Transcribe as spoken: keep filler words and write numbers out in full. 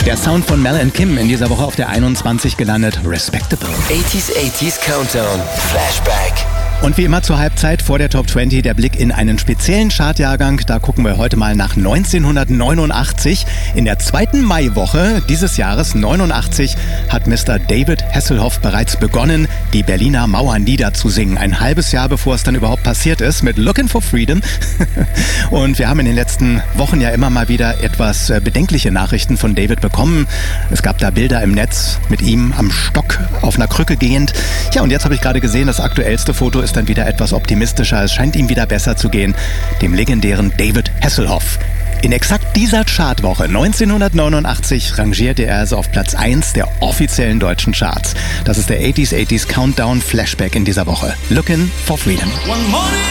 Der Sound von Mel and Kim in dieser Woche auf der einundzwanzig gelandet. Respectable. achtziger, achtziger Countdown. Flashback. Und wie immer zur Halbzeit vor der Top zwanzig der Blick in einen speziellen Chartjahrgang. Da gucken wir heute mal nach neunzehnhundertneunundachtzig. In der zweiten Maiwoche dieses Jahres neunundachtzig hat Mister David Hasselhoff bereits begonnen, die Berliner Mauer niederzusingen. Ein halbes Jahr bevor es dann überhaupt passiert ist mit Looking for Freedom. Und wir haben in den letzten Wochen ja immer mal wieder etwas bedenkliche Nachrichten von David bekommen. Es gab da Bilder im Netz mit ihm am Stock auf einer Krücke gehend. Ja, und jetzt habe ich gerade gesehen, das aktuellste Foto ist dann wieder etwas optimistischer. Es scheint ihm wieder besser zu gehen, dem legendären David Hasselhoff. In exakt dieser Chartwoche neunzehnhundertneunundachtzig rangierte er also auf Platz eins der offiziellen deutschen Charts. Das ist der achtziger, achtziger Countdown Flashback in dieser Woche. Looking for Freedom.